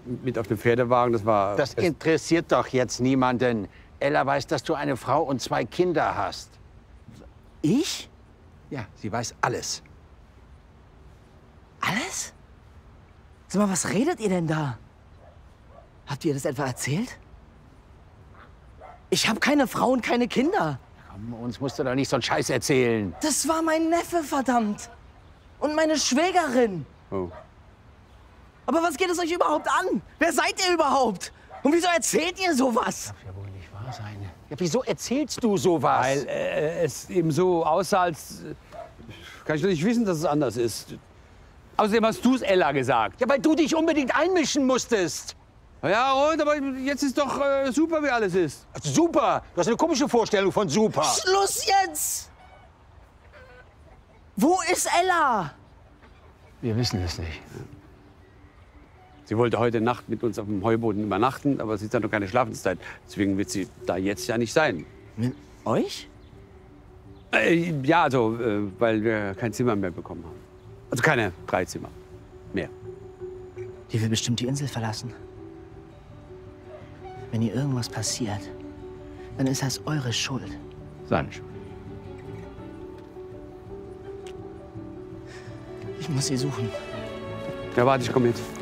mit auf dem Pferdewagen. Das war... Das interessiert doch jetzt niemanden. Ella weiß, dass du eine Frau und 2 Kinder hast. Ich? Ja, sie weiß alles. Alles? Sag mal, was redet ihr denn da? Habt ihr das etwa erzählt? Ich habe keine Frau und keine Kinder. Komm, uns musst du doch nicht so einen Scheiß erzählen. Das war mein Neffe, verdammt. Und meine Schwägerin. Oh. Aber was geht es euch überhaupt an? Wer seid ihr überhaupt? Und wieso erzählt ihr sowas? Das darf ja wohl nicht wahr sein. Ja, wieso erzählst du sowas? Weil es eben so aussah, als... kann ich doch nicht wissen, dass es anders ist. Außerdem hast du es Ella gesagt. Ja, weil du dich unbedingt einmischen musstest. Ja, und aber jetzt ist doch super, wie alles ist. Super. Du hast eine komische Vorstellung von super. Schluss jetzt! Wo ist Ella? Wir wissen es nicht. Sie wollte heute Nacht mit uns auf dem Heuboden übernachten, aber sie hat noch keine Schlafenszeit. Deswegen wird sie da jetzt ja nicht sein. Mit euch? Ja, also, weil wir kein Zimmer mehr bekommen haben. Also keine 3 Zimmer mehr. Die will bestimmt die Insel verlassen. Wenn ihr irgendwas passiert, dann ist das eure Schuld. Seine Schuld. Ich muss sie suchen. Ja, warte, ich komme jetzt.